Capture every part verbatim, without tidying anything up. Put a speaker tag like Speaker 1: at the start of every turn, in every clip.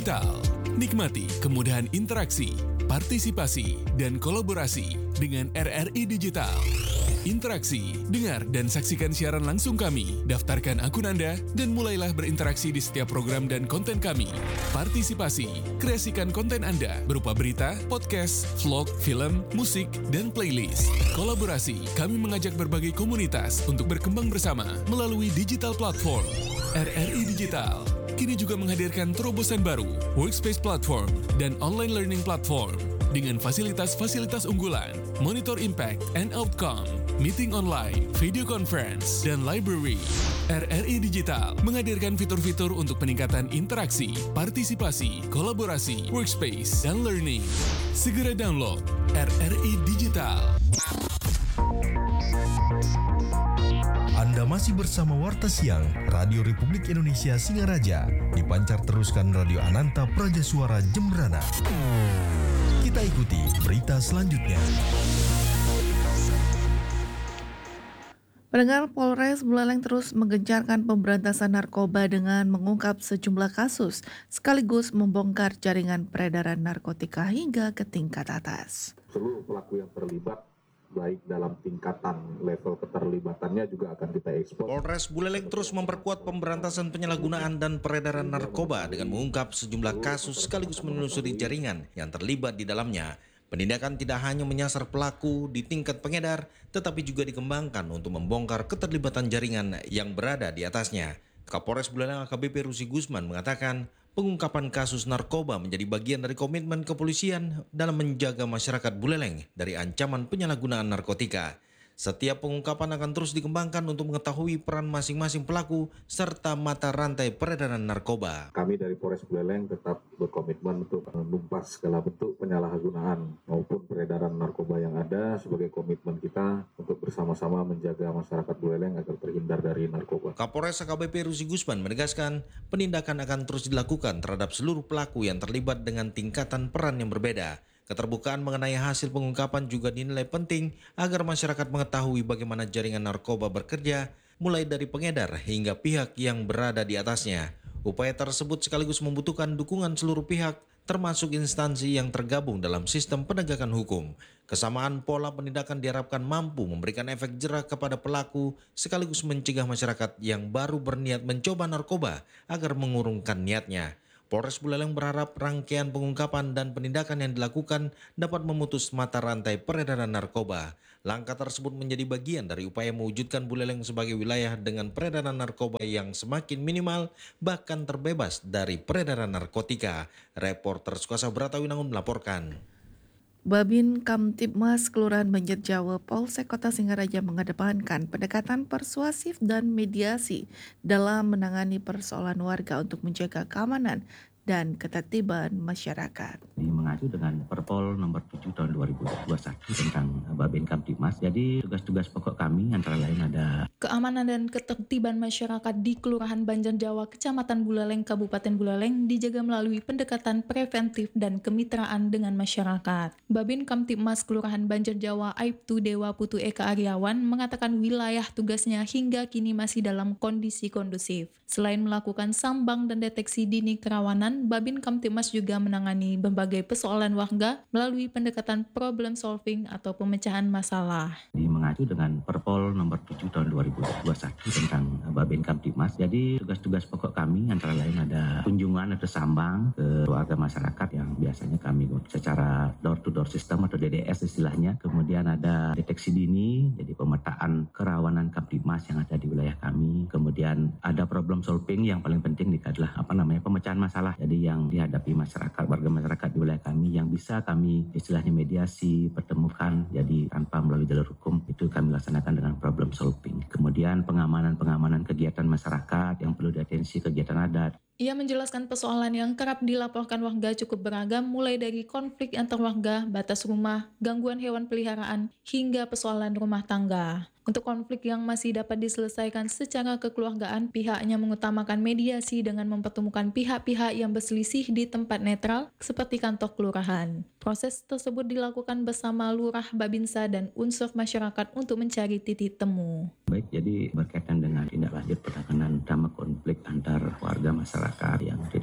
Speaker 1: Digital. Nikmati kemudahan interaksi, partisipasi, dan kolaborasi dengan R R I Digital. Interaksi, dengar dan saksikan siaran langsung kami, daftarkan akun Anda, dan mulailah berinteraksi di setiap program dan konten kami. Partisipasi, kreasikan konten Anda berupa berita, podcast, vlog, film, musik, dan playlist. Kolaborasi, kami mengajak berbagai komunitas untuk berkembang bersama melalui digital platform. R R I Digital kini juga menghadirkan terobosan baru, workspace platform, dan online learning platform dengan fasilitas-fasilitas unggulan, monitor impact and outcome, meeting online, video conference, dan library. R R I Digital menghadirkan fitur-fitur untuk peningkatan interaksi, partisipasi, kolaborasi, workspace, dan learning. Segera download R R I Digital.
Speaker 2: Anda masih bersama Warta Siang Radio Republik Indonesia Singaraja, dipancar teruskan Radio Ananta Praja Suara Jembrana. Kita ikuti berita selanjutnya.
Speaker 3: Pendengar, Polres Buleleng terus menggencarkan pemberantasan narkoba dengan mengungkap sejumlah kasus, sekaligus membongkar jaringan peredaran narkotika hingga ke tingkat atas.
Speaker 4: Seluruh pelaku yang terlibat, baik dalam tingkatan level keterlibatannya juga akan kita ekspos.
Speaker 5: Polres Buleleng terus memperkuat pemberantasan penyalahgunaan dan peredaran narkoba dengan mengungkap sejumlah kasus sekaligus menelusuri jaringan yang terlibat di dalamnya. Penindakan tidak hanya menyasar pelaku di tingkat pengedar, tetapi juga dikembangkan untuk membongkar keterlibatan jaringan yang berada di atasnya. Kapolres Buleleng A K B P Rusi Gusman mengatakan, pengungkapan kasus narkoba menjadi bagian dari komitmen kepolisian dalam menjaga masyarakat Buleleng dari ancaman penyalahgunaan narkotika. Setiap pengungkapan akan terus dikembangkan untuk mengetahui peran masing-masing pelaku serta mata rantai peredaran narkoba.
Speaker 4: Kami dari Polres Buleleng tetap berkomitmen untuk menumpas segala bentuk penyalahgunaan maupun peredaran narkoba yang ada sebagai komitmen kita untuk bersama-sama menjaga masyarakat Buleleng agar terhindar dari narkoba.
Speaker 5: Kapolres A K B P Rusi Gusman menegaskan penindakan akan terus dilakukan terhadap seluruh pelaku yang terlibat dengan tingkatan peran yang berbeda. Keterbukaan mengenai hasil pengungkapan juga dinilai penting agar masyarakat mengetahui bagaimana jaringan narkoba bekerja, mulai dari pengedar hingga pihak yang berada di atasnya. Upaya tersebut sekaligus membutuhkan dukungan seluruh pihak, termasuk instansi yang tergabung dalam sistem penegakan hukum. Kesamaan pola penindakan diharapkan mampu memberikan efek jera kepada pelaku, sekaligus mencegah masyarakat yang baru berniat mencoba narkoba agar mengurungkan niatnya. Polres Buleleng berharap rangkaian pengungkapan dan penindakan yang dilakukan dapat memutus mata rantai peredaran narkoba. Langkah tersebut menjadi bagian dari upaya mewujudkan Buleleng sebagai wilayah dengan peredaran narkoba yang semakin minimal, bahkan terbebas dari peredaran narkotika. Reporter Sukasa Bratawinangun melaporkan.
Speaker 3: Babin Kamtibmas Kelurahan Banjarjawa Polsek Kota Singaraja mengedepankan pendekatan persuasif dan mediasi dalam menangani persoalan warga untuk menjaga keamanan dan ketertiban masyarakat.
Speaker 6: Ini mengacu dengan Perpol nomor tujuh tahun dua ribu dua puluh satu tentang Babin Kamtibmas. Jadi tugas-tugas pokok kami antara lain ada
Speaker 7: keamanan dan ketertiban masyarakat di Kelurahan Banjarjawa, Kecamatan Buleleng, Kabupaten Buleleng dijaga melalui pendekatan preventif dan kemitraan dengan masyarakat. Babin Kamtibmas Kelurahan Banjarjawa Aibtu Dewa Putu Eka Aryawan mengatakan wilayah tugasnya hingga kini masih dalam kondisi kondusif. Selain melakukan sambang dan deteksi dini kerawanan, Babin Kamtibmas juga menangani berbagai persoalan warga melalui pendekatan problem solving atau pemecahan masalah.
Speaker 6: Ini mengacu dengan Perpol nomor tujuh tahun dua ribu dua puluh satu tentang Babin Kamtibmas. Jadi tugas-tugas pokok kami antara lain ada kunjungan atau sambang ke warga masyarakat yang biasanya kami secara door to door system atau D D S istilahnya. Kemudian ada deteksi dini, jadi pemetaan kerawanan Kamtibmas yang ada di wilayah kami. Kemudian ada problem solving yang paling penting adalah apa namanya pemecahan masalah. Jadi yang dihadapi masyarakat, warga masyarakat di wilayah kami yang bisa kami istilahnya mediasi, pertemukan, jadi tanpa melalui jalur hukum, itu kami laksanakan dengan problem solving. Kemudian pengamanan-pengamanan kegiatan masyarakat yang perlu diatensi, kegiatan adat.
Speaker 7: Ia menjelaskan persoalan yang kerap dilaporkan warga cukup beragam, mulai dari konflik antar warga, batas rumah, gangguan hewan peliharaan, hingga persoalan rumah tangga. Untuk konflik yang masih dapat diselesaikan secara kekeluargaan, pihaknya mengutamakan mediasi dengan mempertemukan pihak-pihak yang berselisih di tempat netral seperti kantor kelurahan. Proses tersebut dilakukan bersama lurah, babinsa, dan unsur masyarakat untuk mencari titik temu.
Speaker 6: Baik, jadi berkaitan dengan tindak lanjut penanganan utama konflik antar warga masyarakat yang tidak berkembang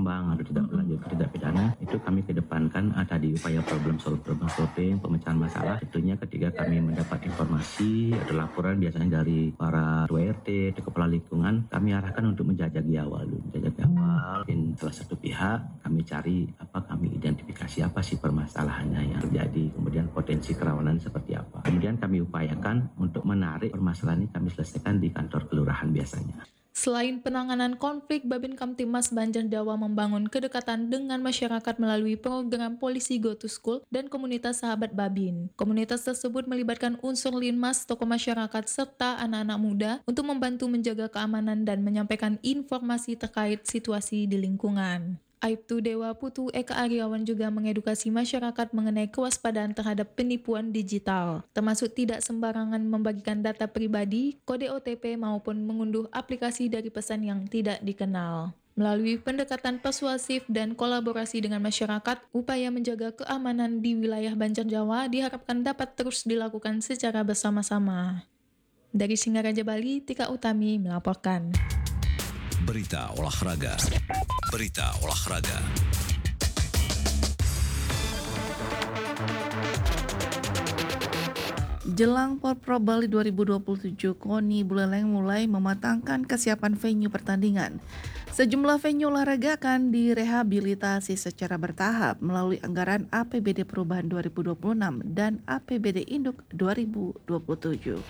Speaker 6: tambang atau tidak berlanjut ke tindak pidana, itu kami kedepankan uh, tadi upaya problem solving, problem solving, pemecahan masalah. Tentunya ketika kami mendapat informasi atau laporan biasanya dari para ketua R T, atau kepala lingkungan, kami arahkan untuk menjajaki awal dulu, menjajaki awal. Mungkin salah satu pihak kami cari apa, kami identifikasi apa sih permasalahannya yang terjadi, kemudian potensi kerawanan seperti apa. Kemudian kami upayakan untuk menarik permasalahan ini kami selesaikan di kantor kelurahan biasanya.
Speaker 7: Selain penanganan konflik, Babin Kamtibmas Banjar Dawa membangun kedekatan dengan masyarakat melalui program Polisi Go to School dan komunitas sahabat Babin. Komunitas tersebut melibatkan unsur linmas, tokoh masyarakat, serta anak-anak muda untuk membantu menjaga keamanan dan menyampaikan informasi terkait situasi di lingkungan. Aibtu Dewa Putu Eka Aryawan juga mengedukasi masyarakat mengenai kewaspadaan terhadap penipuan digital, termasuk tidak sembarangan membagikan data pribadi, kode O T P maupun mengunduh aplikasi dari pesan yang tidak dikenal. Melalui pendekatan persuasif dan kolaborasi dengan masyarakat, upaya menjaga keamanan di wilayah Banjar Dawa diharapkan dapat terus dilakukan secara bersama-sama. Dari Singaraja, Bali, Tika Utami melaporkan.
Speaker 2: Berita olahraga. Berita olahraga.
Speaker 3: Jelang Porprov Bali dua ribu dua puluh tujuh, KONI Buleleng mulai mematangkan kesiapan venue pertandingan. Sejumlah venue olahraga akan direhabilitasi secara bertahap melalui anggaran A P B D Perubahan dua ribu dua puluh enam dan A P B D Induk dua ribu dua puluh tujuh.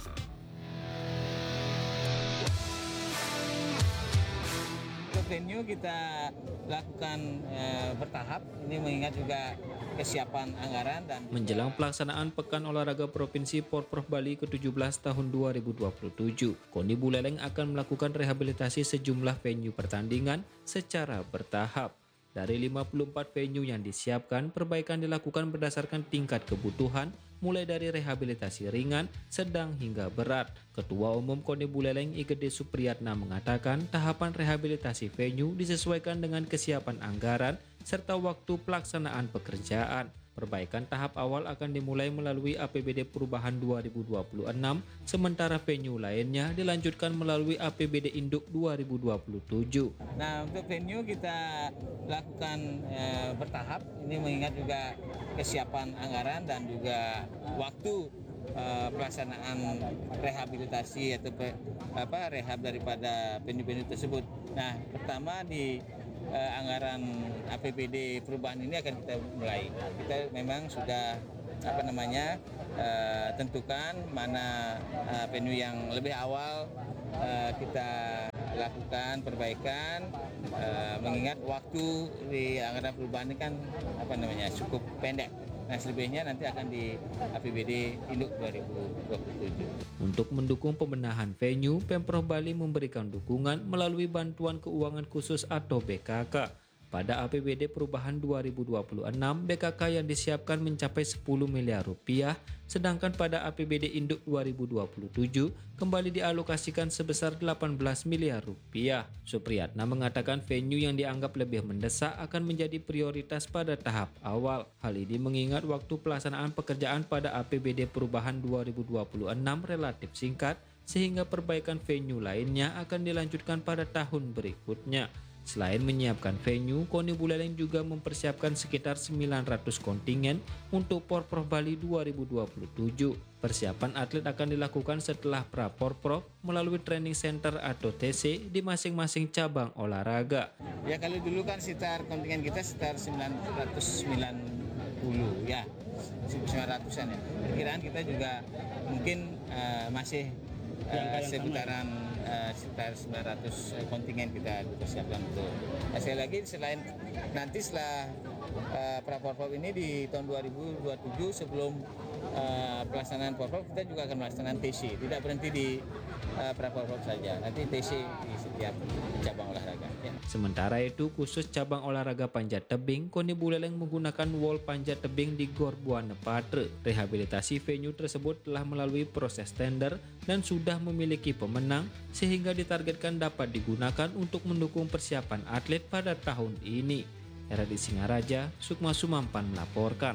Speaker 8: Venue kita lakukan e, bertahap, ini mengingat juga kesiapan anggaran dan
Speaker 9: menjelang pelaksanaan Pekan Olahraga Provinsi Porprov Bali ke tujuh belas tahun dua ribu dua puluh tujuh, KONI Buleleng akan melakukan rehabilitasi sejumlah venue pertandingan secara bertahap. Dari lima puluh empat venue yang disiapkan, perbaikan dilakukan berdasarkan tingkat kebutuhan, mulai dari rehabilitasi ringan, sedang hingga berat. Ketua Umum KONI Buleleng I G D Supriyatna mengatakan tahapan rehabilitasi venue disesuaikan dengan kesiapan anggaran serta waktu pelaksanaan pekerjaan. Perbaikan tahap awal akan dimulai melalui A P B D Perubahan dua ribu dua puluh enam, sementara venue lainnya dilanjutkan melalui A P B D Induk dua ribu dua puluh tujuh.
Speaker 8: Nah, untuk venue kita lakukan e, bertahap, ini mengingat juga kesiapan anggaran dan juga waktu e, pelaksanaan rehabilitasi atau pe, apa rehab daripada venue-venue tersebut. Nah, pertama di Uh, anggaran A P B D perubahan ini akan kita mulai. Kita memang sudah apa namanya uh, tentukan mana uh, venue yang lebih awal uh, kita lakukan perbaikan, uh, mengingat waktu di anggaran perubahan ini kan apa namanya cukup pendek. Nah, selebihnya nanti akan di A P B D Induk dua ribu dua puluh tujuh.
Speaker 9: Untuk mendukung pembenahan venue, Pemprov Bali memberikan dukungan melalui bantuan keuangan khusus atau B K K. Pada A P B D Perubahan dua ribu dua puluh enam, B K K yang disiapkan mencapai sepuluh miliar rupiah, sedangkan pada A P B D Induk dua ribu dua puluh tujuh kembali dialokasikan sebesar delapan belas miliar rupiah. Supriyatna mengatakan venue yang dianggap lebih mendesak akan menjadi prioritas pada tahap awal. Hal ini mengingat waktu pelaksanaan pekerjaan pada A P B D Perubahan dua ribu dua puluh enam relatif singkat, sehingga perbaikan venue lainnya akan dilanjutkan pada tahun berikutnya. Selain menyiapkan venue, KONI Buleleng juga mempersiapkan sekitar sembilan ratus kontingen untuk Porprov Bali dua ribu dua puluh tujuh. Persiapan atlet akan dilakukan setelah pra-Porprov melalui training center atau T C di masing-masing cabang olahraga.
Speaker 8: Ya, kalau dulu kan sekitar kontingen kita sekitar sembilan ratus sembilan puluh ya, sembilan ratusan ya. Perkiraan kita juga mungkin uh, masih uh, seputaran Uh, sekitar sembilan ratus kontingen kita persiapkan untuk. Nah, sekali lagi selain nanti setelah uh, pra-Porprov ini di tahun dua ribu dua puluh tujuh sebelum uh, pelaksanaan Porprov kita juga akan melaksanakan T C. Tidak berhenti di uh, pra-Porprov saja. Nanti T C di setiap cabang olahraga. Ya.
Speaker 9: Sementara itu, khusus cabang olahraga panjat tebing, KONI Buleleng menggunakan wall panjat tebing di Gor Buana Patre. Rehabilitasi venue tersebut telah melalui proses tender dan sudah memiliki pemenang, sehingga ditargetkan dapat digunakan untuk mendukung persiapan atlet pada tahun ini. R R I Singaraja, Sukma Sumampan melaporkan.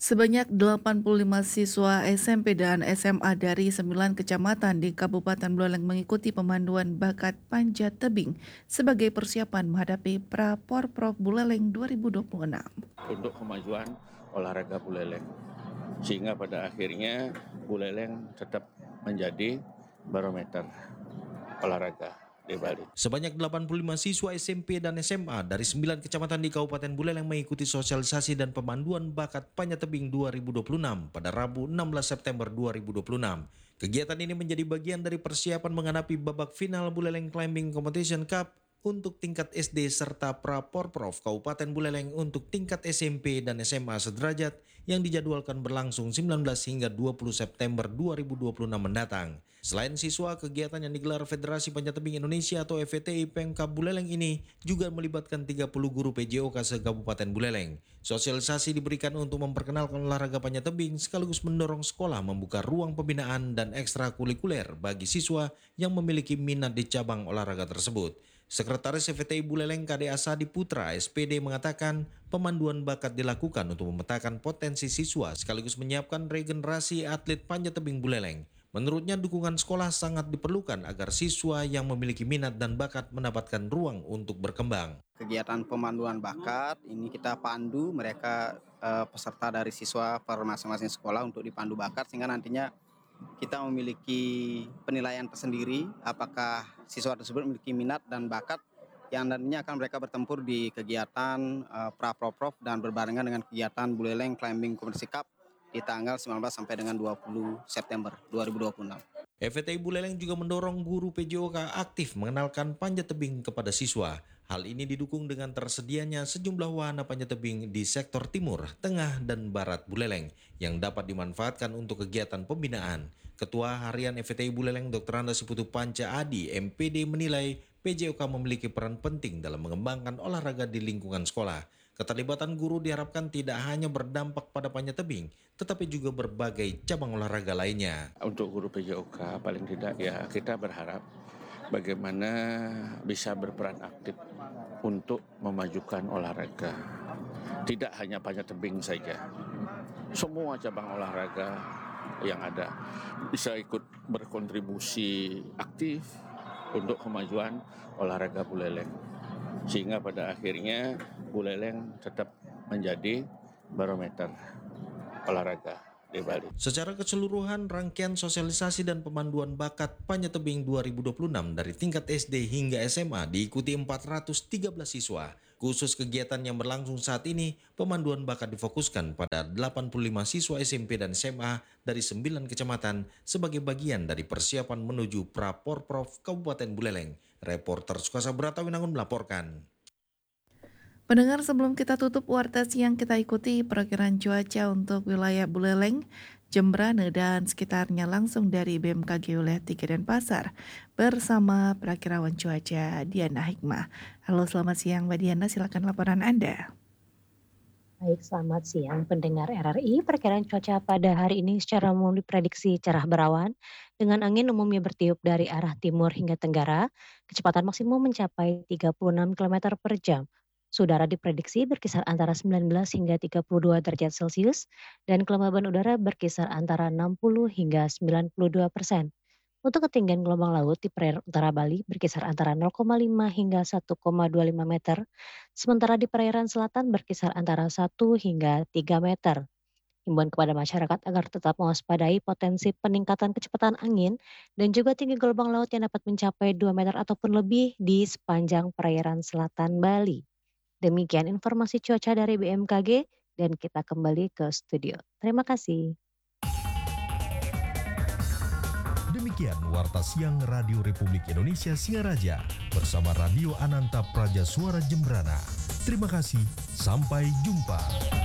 Speaker 3: Sebanyak delapan puluh lima siswa S M P dan S M A dari sembilan kecamatan di Kabupaten Buleleng mengikuti pemanduan bakat panjat tebing sebagai persiapan menghadapi Pra-Porprov Buleleng dua ribu dua puluh enam.
Speaker 10: Untuk kemajuan olahraga Buleleng, sehingga pada akhirnya Buleleng tetap menjadi barometer olahraga di Bali.
Speaker 5: Sebanyak delapan puluh lima siswa S M P dan S M A dari sembilan kecamatan di Kabupaten Buleleng mengikuti sosialisasi dan pemanduan bakat panjat tebing dua ribu dua puluh enam pada Rabu enam belas September dua ribu dua puluh enam. Kegiatan ini menjadi bagian dari persiapan menghadapi babak final Buleleng Climbing Competition Cup untuk tingkat S D serta Pra-Porprov Kabupaten Buleleng untuk tingkat S M P dan S M A sederajat yang dijadwalkan berlangsung sembilan belas hingga dua puluh September dua ribu dua puluh enam mendatang. Selain siswa, kegiatan yang digelar Federasi Panjat Tebing Indonesia atau F P T I Pemkab Buleleng ini juga melibatkan tiga puluh guru P J O K se-Kabupaten Buleleng. Sosialisasi diberikan untuk memperkenalkan olahraga panjat tebing sekaligus mendorong sekolah membuka ruang pembinaan dan ekstrakurikuler bagi siswa yang memiliki minat di cabang olahraga tersebut. Sekretaris F P T I Buleleng K D Asadi Putra S P D mengatakan pemanduan bakat dilakukan untuk memetakan potensi siswa sekaligus menyiapkan regenerasi atlet panjat tebing Buleleng. Menurutnya dukungan sekolah sangat diperlukan agar siswa yang memiliki minat dan bakat mendapatkan ruang untuk berkembang.
Speaker 11: Kegiatan pemanduan bakat ini kita pandu mereka eh, peserta dari siswa per masing-masing sekolah untuk dipandu bakat sehingga nantinya kita memiliki penilaian tersendiri apakah siswa tersebut memiliki minat dan bakat yang nantinya akan mereka bertempur di kegiatan uh, Pra-Porprov dan berbarengan dengan kegiatan Buleleng Climbing Competition Cup di tanggal sembilan belas sampai dengan dua puluh September dua ribu dua puluh enam.
Speaker 5: F P T I Buleleng juga mendorong guru P J O K aktif mengenalkan panjat tebing kepada siswa. Hal ini didukung dengan tersedianya sejumlah wahana panjat tebing di sektor timur, tengah, dan barat Buleleng yang dapat dimanfaatkan untuk kegiatan pembinaan. Ketua Harian F P T I Buleleng Doktor Anda Siputu Panca Adi M P D menilai P J O K memiliki peran penting dalam mengembangkan olahraga di lingkungan sekolah. Keterlibatan guru diharapkan tidak hanya berdampak pada panjat tebing, tetapi juga berbagai cabang olahraga lainnya.
Speaker 10: Untuk guru P J O K paling tidak ya kita berharap bagaimana bisa berperan aktif untuk memajukan olahraga. Tidak hanya panjat tebing saja, semua cabang olahraga yang ada bisa ikut berkontribusi aktif untuk kemajuan olahraga Buleleng. Sehingga pada akhirnya Buleleng tetap menjadi barometer olahraga di Bali.
Speaker 5: Secara keseluruhan, rangkaian sosialisasi dan pemanduan bakat panjat tebing dua ribu dua puluh enam dari tingkat S D hingga S M A diikuti empat ratus tiga belas siswa. Khusus kegiatan yang berlangsung saat ini, pemanduan bakat difokuskan pada delapan puluh lima siswa S M P dan S M A dari sembilan kecamatan sebagai bagian dari persiapan menuju Pra-Porprov Kabupaten Buleleng. Reporter Sukasa Bratawinangun melaporkan.
Speaker 3: Pendengar, sebelum kita tutup warta siang, kita ikuti perakiraan cuaca untuk wilayah Buleleng, Jembrana dan sekitarnya langsung dari B M K G Wilayah tiga Denpasar bersama perakirawan cuaca Diana Hikmah. Halo, selamat siang Mbak Diana, silakan laporan Anda.
Speaker 12: Baik, selamat siang pendengar R R I. Perkiraan cuaca pada hari ini secara umum diprediksi cerah berawan dengan angin umumnya bertiup dari arah timur hingga tenggara, kecepatan maksimum mencapai tiga puluh enam kilometer per jam. Udara diprediksi berkisar antara sembilan belas hingga tiga puluh dua derajat Celcius dan kelembaban udara berkisar antara enam puluh hingga sembilan puluh dua persen. Untuk ketinggian gelombang laut di perairan utara Bali berkisar antara nol koma lima hingga satu koma dua lima meter, sementara di perairan selatan berkisar antara satu hingga tiga meter. Himbauan kepada masyarakat agar tetap mewaspadai potensi peningkatan kecepatan angin dan juga tinggi gelombang laut yang dapat mencapai dua meter ataupun lebih di sepanjang perairan selatan Bali. Demikian informasi cuaca dari B M K G dan kita kembali ke studio. Terima kasih.
Speaker 2: Demikian Warta Siang Radio Republik Indonesia Singaraja bersama Radio Ananta Praja Suara Jembrana. Terima kasih, sampai jumpa.